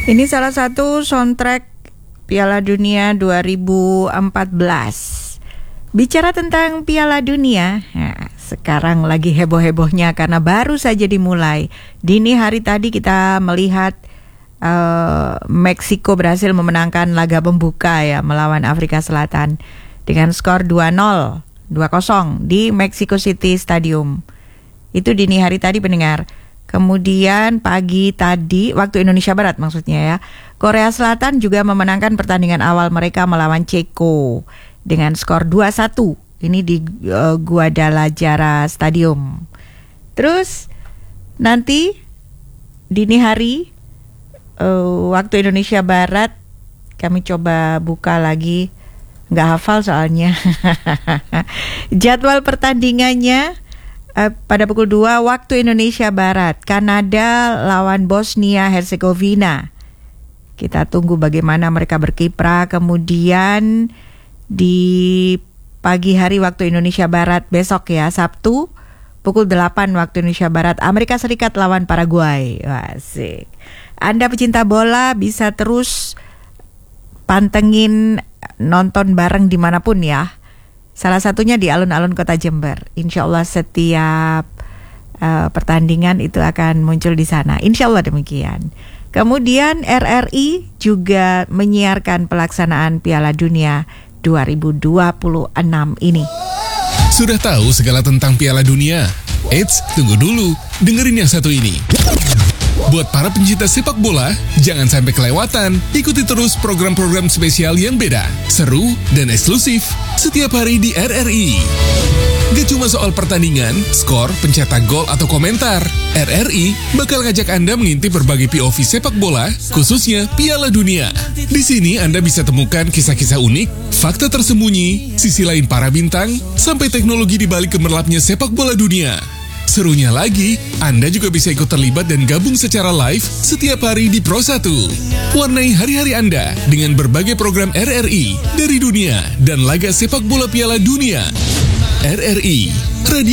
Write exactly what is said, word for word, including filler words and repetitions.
Ini salah satu soundtrack Piala Dunia dua ribu empat belas. Bicara tentang Piala Dunia, nah, sekarang lagi heboh-hebohnya karena baru saja dimulai. Dini hari tadi kita melihat uh, Meksiko berhasil memenangkan laga pembuka ya melawan Afrika Selatan dengan skor dua nol, dua kosong di Mexico City Stadium. Itu dini hari tadi pendengar. Kemudian pagi tadi waktu Indonesia Barat maksudnya ya, Korea Selatan juga memenangkan pertandingan awal mereka melawan Ceko dengan skor dua satu. Ini di uh, Guadalajara Stadium. Terus nanti dini hari uh, waktu Indonesia Barat kami coba buka lagi, nggak hafal soalnya. Jadwal pertandingannya Uh, pada pukul dua waktu Indonesia Barat, Kanada lawan Bosnia Herzegovina. Kita tunggu bagaimana mereka berkiprah. Kemudian di pagi hari waktu Indonesia Barat besok ya, Sabtu pukul delapan waktu Indonesia Barat, Amerika Serikat lawan Paraguay. Asik. Anda pecinta bola bisa terus pantengin, nonton bareng dimanapun ya. Salah satunya di alun-alun kota Jember. Insya Allah setiap uh, pertandingan itu akan muncul di sana. Insya Allah demikian. Kemudian R R I juga menyiarkan pelaksanaan Piala Dunia dua ribu dua puluh enam ini. Sudah tahu segala tentang Piala Dunia? Eits, tunggu dulu. Dengerin yang satu ini. Buat para pencinta sepak bola, jangan sampai kelewatan. Ikuti terus program-program spesial yang beda, seru, dan eksklusif setiap hari di R R I. Gak cuma soal pertandingan, skor, pencetak gol, atau komentar. R R I bakal ngajak Anda mengintip berbagai P O V sepak bola, khususnya Piala Dunia. Di sini Anda bisa temukan kisah-kisah unik, fakta tersembunyi, sisi lain para bintang, sampai teknologi di balik gemerlapnya sepak bola dunia. Serunya lagi, Anda juga bisa ikut terlibat dan gabung secara live setiap hari di Pro satu. Warnai hari-hari Anda dengan berbagai program R R I dari dunia dan laga sepak bola Piala Dunia. R R I, Radio